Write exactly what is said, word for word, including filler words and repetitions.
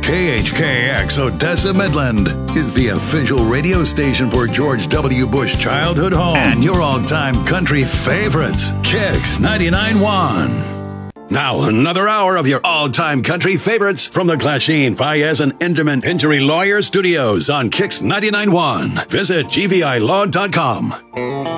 K H K X Odessa Midland is the official radio station for George W. Bush childhood home and your all-time country favorites, Kix ninety-nine point one. Now, another hour of your all-time country favorites from the Glasheen, Fayez, and Enderman Injury Lawyer Studios on Kix ninety-nine point one. Visit G V I law dot com.